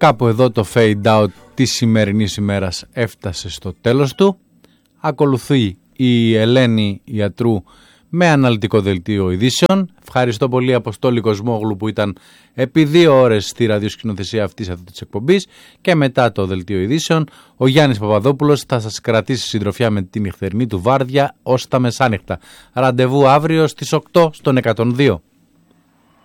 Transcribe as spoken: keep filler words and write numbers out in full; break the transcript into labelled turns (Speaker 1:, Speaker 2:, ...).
Speaker 1: Κάπου εδώ το fade out της σημερινής ημέρας έφτασε στο τέλος του. Ακολουθεί η Ελένη Ιατρού με αναλυτικό δελτίο ειδήσεων. Ευχαριστώ πολύ Αποστόλη Κοσμόγλου που ήταν επί δύο ώρες στη ραδιοσκηνοθεσία αυτής αυτής της εκπομπής. Και μετά το δελτίο ειδήσεων ο Γιάννης Παπαδόπουλος θα σας κρατήσει συντροφιά με την νυχτερινή του βάρδια ως τα μεσάνυχτα. Ραντεβού αύριο στις οκτώ στον εκατόν δύο.